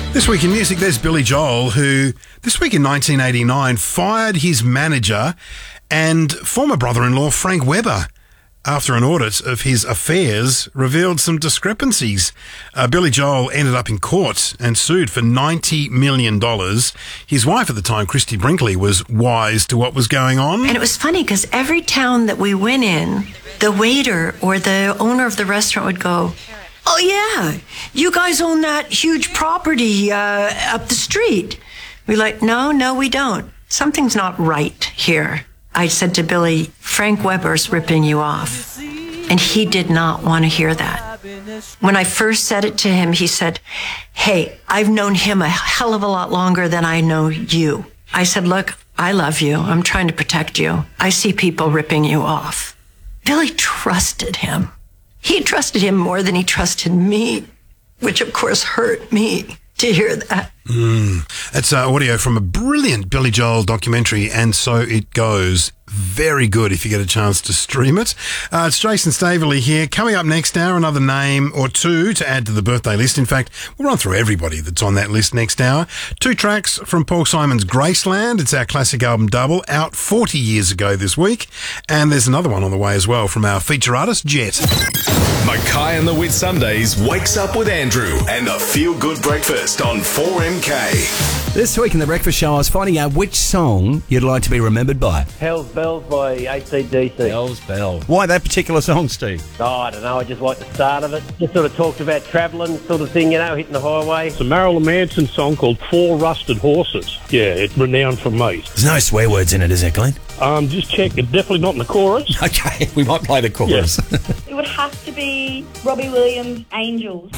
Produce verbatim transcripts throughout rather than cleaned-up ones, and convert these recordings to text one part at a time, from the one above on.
This week in music, there's Billy Joel, who this week in nineteen eighty-nine fired his manager and former brother-in-law Frank Webber after an audit of his affairs revealed some discrepancies. Uh, Billy Joel ended up in court and sued for ninety million dollars. His wife at the time, Christy Brinkley, was wise to what was going on. And it was funny because every town that we went in, the waiter or the owner of the restaurant would go, "Oh, yeah, you guys own that huge property uh, up the street." We're like, no, no, we don't. Something's not right here. I said to Billy, Frank Webber's ripping you off. And he did not want to hear that. When I first said it to him, he said, "Hey, I've known him a hell of a lot longer than I know you." I said, "Look, I love you. I'm trying to protect you. I see people ripping you off." Billy trusted him. He trusted him more than he trusted me, which of course hurt me to hear that. Mm. It's uh, audio from a brilliant Billy Joel documentary, And So It Goes. Very good if you get a chance to stream it. Uh, it's Jason Staveley here. Coming up next hour, another name or two to add to the birthday list. In fact, we'll run through everybody that's on that list next hour. Two tracks from Paul Simon's Graceland. It's our classic album double, out forty years ago this week. And there's another one on the way as well from our feature artist, Jet. Mackay and the Whitsundays wakes up with Andrew and the Feel Good Breakfast on four M K. This week in the Breakfast Show, I was finding out which song you'd like to be remembered by. Hell's Bells by A C D C. Hell's Bells. Why that particular song, Steve? Oh, I don't know. I just like the start of it. Just sort of talked about travelling sort of thing, you know, hitting the highway. It's a Marilyn Manson song called Four Rusted Horses. Yeah, it's renowned for me. There's no swear words in it, is there, Glenn? Um, just check. It's definitely not in the chorus. Okay, we might play the chorus. Yeah. It would have to be Robbie Williams' Angels.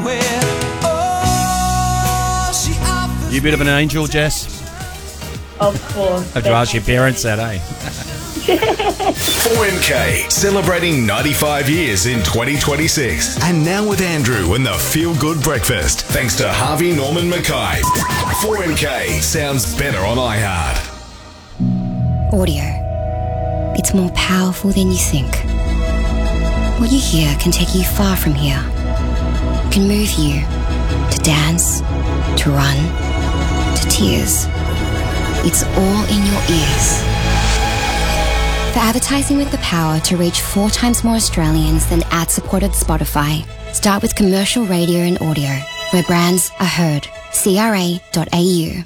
You a bit of an angel, Jess? Of course. Have to ask your parents that, eh? four M K, celebrating ninety-five years in twenty twenty-six. And now with Andrew and the Feel Good Breakfast. Thanks to Harvey Norman Mackay. four M K sounds better on iHeart. Audio. It's more powerful than you think. What you hear can take you far from here. It can move you to dance, to run, to tears. It's all in your ears. For advertising with the power to reach four times more Australians than ad-supported Spotify, start with commercial radio and audio, where brands are heard. C R A dot A U.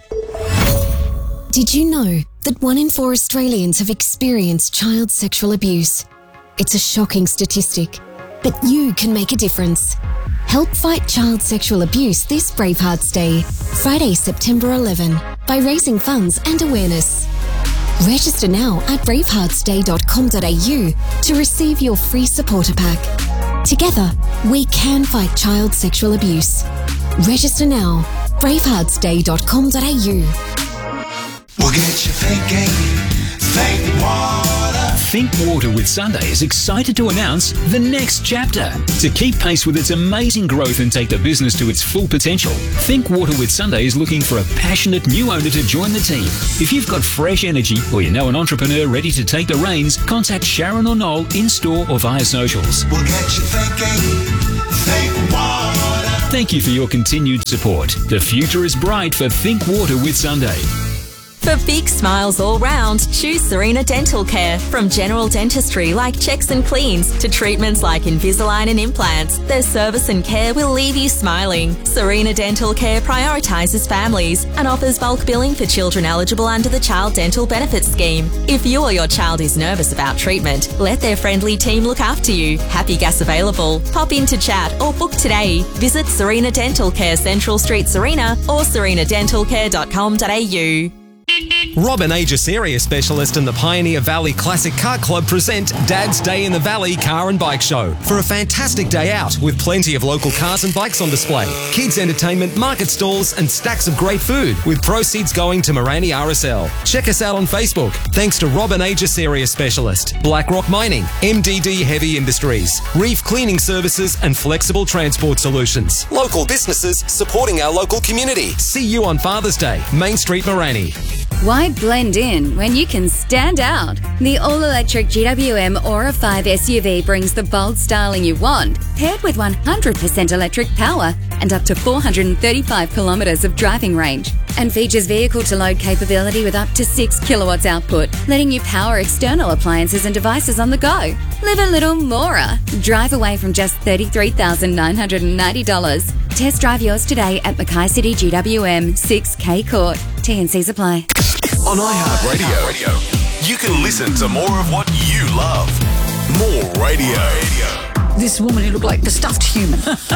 Did you know that one in four Australians have experienced child sexual abuse? It's a shocking statistic, but you can make a difference. Help fight child sexual abuse this Bravehearts Day, Friday, September eleventh, by raising funds and awareness. Register now at bravehearts day dot com dot A U to receive your free supporter pack. Together, we can fight child sexual abuse. Register now, bravehearts day dot com dot A U. We'll get you thinking, think water. Think Water with Sunday is excited to announce the next chapter. To keep pace with its amazing growth and take the business to its full potential, Think Water with Sunday is looking for a passionate new owner to join the team. If you've got fresh energy or you know an entrepreneur ready to take the reins, contact Sharon or Noel in store or via socials. We'll get you thinking, think water. Thank you for your continued support. The future is bright for Think Water with Sunday. For big smiles all round, choose Serena Dental Care. From general dentistry like checks and cleans to treatments like Invisalign and implants, their service and care will leave you smiling. Serena Dental Care prioritises families and offers bulk billing for children eligible under the Child Dental Benefits Scheme. If you or your child is nervous about treatment, let their friendly team look after you. Happy gas available. Pop in to chat or book today. Visit Serena Dental Care, Central Street, Serena, or serena dental care dot com dot A U. Robin Aegis Area Specialist and the Pioneer Valley Classic Car Club present Dad's Day in the Valley Car and Bike Show for a fantastic day out with plenty of local cars and bikes on display, kids entertainment, market stalls and stacks of great food with proceeds going to Morani R S L. Check us out on Facebook. Thanks to Robin Aegis Area Specialist, BlackRock Mining, M D D Heavy Industries, Reef Cleaning Services and Flexible Transport Solutions. Local businesses supporting our local community. See you on Father's Day, Main Street, Morani. Why blend in when you can stand out? The all-electric G W M Aura five S U V brings the bold styling you want, paired with one hundred percent electric power and up to four hundred thirty-five kilometres of driving range, and features vehicle-to-load capability with up to six kilowatts output, letting you power external appliances and devices on the go. Live a little Mora. Drive away from just thirty-three thousand nine hundred ninety dollars. Test drive yours today at Mackay City G W M six K Court. T and C's apply. On iHeartRadio, you can listen to more of what you love. More radio. This woman who looked like a stuffed human.